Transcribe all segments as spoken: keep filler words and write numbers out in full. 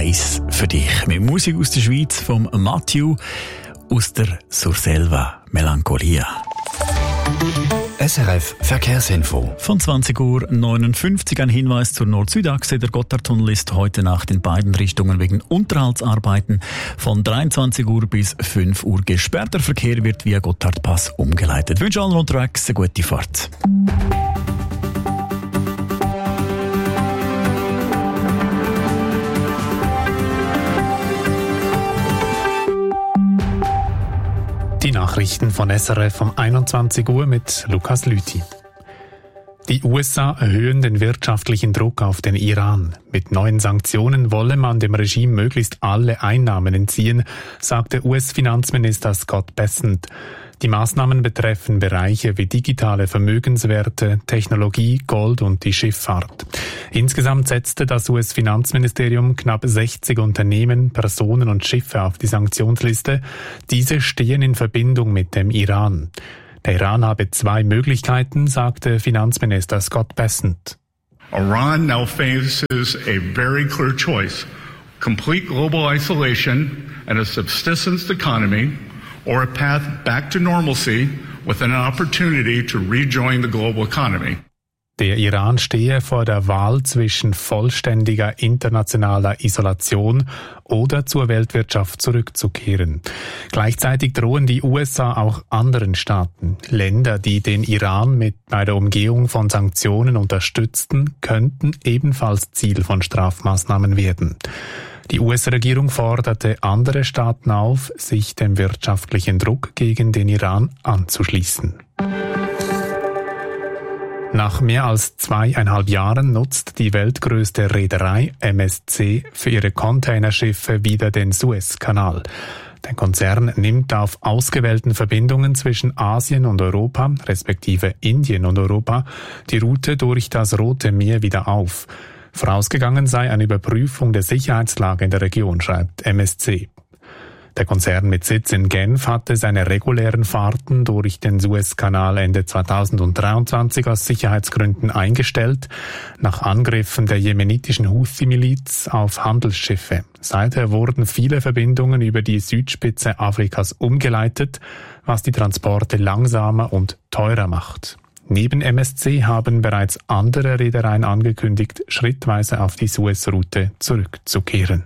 «Eis für dich». Mit Musik aus der Schweiz vom Mathieu aus der Surselva Melancholia. S R F Verkehrsinfo. Von zwanzig Uhr neunundfünfzig ein Hinweis zur Nord-Süd-Achse. Der Gotthardtunnel ist heute Nacht in beiden Richtungen wegen Unterhaltsarbeiten von dreiundzwanzig Uhr bis fünf Uhr gesperrt. Der Verkehr wird via Gotthardpass umgeleitet. Ich wünsche allen unterwegs eine gute Fahrt. Die Nachrichten von S R F um einundzwanzig Uhr mit Lukas Lüthi. Die U S A erhöhen den wirtschaftlichen Druck auf den Iran. Mit neuen Sanktionen wolle man dem Regime möglichst alle Einnahmen entziehen, sagte U S-Finanzminister Scott Bessent. Die Maßnahmen betreffen Bereiche wie digitale Vermögenswerte, Technologie, Gold und die Schifffahrt. Insgesamt setzte das U S-Finanzministerium knapp sechzig Unternehmen, Personen und Schiffe auf die Sanktionsliste. Diese stehen in Verbindung mit dem Iran. Der Iran habe zwei Möglichkeiten, sagte Finanzminister Scott Bessent. Iran now faces a very clear choice: complete global isolation and a subsistence economy, or a path back to normalcy with an opportunity to rejoin the global economy. Der Iran stehe vor der Wahl zwischen vollständiger internationaler Isolation oder zur Weltwirtschaft zurückzukehren. Gleichzeitig drohen die U S A auch anderen Staaten. Länder, die den Iran mit bei der Umgehung von Sanktionen unterstützten, könnten ebenfalls Ziel von Strafmaßnahmen werden. Die U S-Regierung forderte andere Staaten auf, sich dem wirtschaftlichen Druck gegen den Iran anzuschließen. Nach mehr als zweieinhalb Jahren nutzt die weltgrößte Reederei M S C für ihre Containerschiffe wieder den Suezkanal. Der Konzern nimmt auf ausgewählten Verbindungen zwischen Asien und Europa, respektive Indien und Europa, die Route durch das Rote Meer wieder auf. Vorausgegangen sei eine Überprüfung der Sicherheitslage in der Region, schreibt M S C. Der Konzern mit Sitz in Genf hatte seine regulären Fahrten durch den Suezkanal Ende zweitausenddreiundzwanzig aus Sicherheitsgründen eingestellt, nach Angriffen der jemenitischen Houthi-Miliz auf Handelsschiffe. Seither wurden viele Verbindungen über die Südspitze Afrikas umgeleitet, was die Transporte langsamer und teurer macht. Neben M S C haben bereits andere Reedereien angekündigt, schrittweise auf die Suezroute zurückzukehren.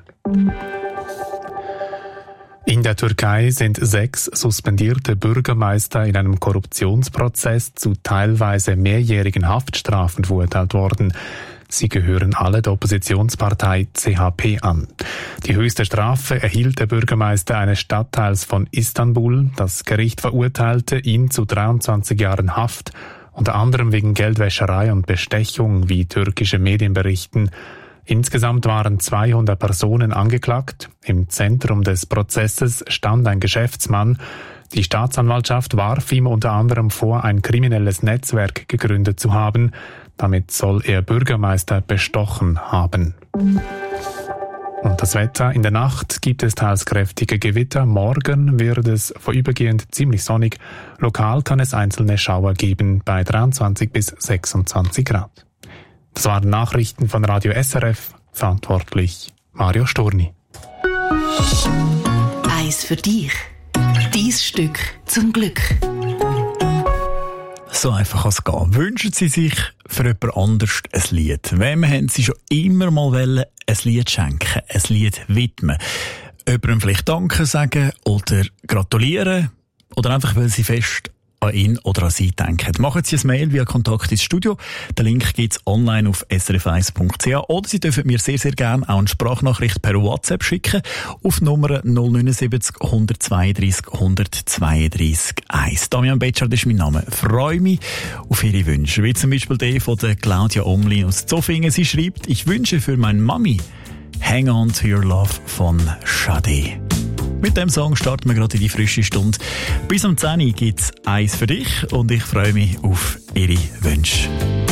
In der Türkei sind sechs suspendierte Bürgermeister in einem Korruptionsprozess zu teilweise mehrjährigen Haftstrafen verurteilt worden. Sie gehören alle der Oppositionspartei C H P an. Die höchste Strafe erhielt der Bürgermeister eines Stadtteils von Istanbul. Das Gericht verurteilte ihn zu dreiundzwanzig Jahren Haft, unter anderem wegen Geldwäscherei und Bestechung, wie türkische Medien berichten. Insgesamt waren zweihundert Personen angeklagt. Im Zentrum des Prozesses stand ein Geschäftsmann. Die Staatsanwaltschaft warf ihm unter anderem vor, ein kriminelles Netzwerk gegründet zu haben. Damit soll er Bürgermeister bestochen haben. Und das Wetter: In der Nacht gibt es teils kräftige Gewitter. Morgen wird es vorübergehend ziemlich sonnig. Lokal kann es einzelne Schauer geben bei dreiundzwanzig bis sechsundzwanzig Grad. Das waren Nachrichten von Radio S R F, verantwortlich Mario Storni. Eis für dich. Dein Stück zum Glück. So einfach kann es gehen. Wünschen Sie sich für jemand anderes ein Lied? Wem haben Sie schon immer mal wollen, ein Lied schenken, ein Lied widmen? Jemandem vielleicht Danke sagen oder gratulieren? Oder einfach, weil Sie fest an ihn oder an sie denken. Machen Sie ein Mail via Kontakt ins Studio. Den Link gibt es online auf s r f eins punkt c h oder Sie dürfen mir sehr, sehr gerne auch eine Sprachnachricht per WhatsApp schicken auf Nummer null neun sieben null eins zwei drei null eins zwei drei eins. Damian Betschart ist mein Name. Freue mich auf Ihre Wünsche, wie zum Beispiel der von der Claudia Omlin aus Zofingen. Sie schreibt: Ich wünsche für meine Mami Hang On To Your Love von Sade. Mit dem Song starten wir gerade in die frische Stunde. Bis um zehn Uhr gibt es Eis für dich und ich freue mich auf Ihre Wünsche.